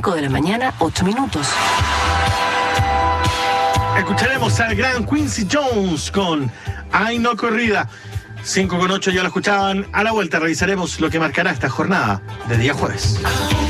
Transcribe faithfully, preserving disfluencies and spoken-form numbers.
cinco de la mañana, ocho minutos. Escucharemos al gran Quincy Jones con Ay No Corrida. cinco con ocho ya lo escuchaban. A la vuelta revisaremos lo que marcará esta jornada de día jueves.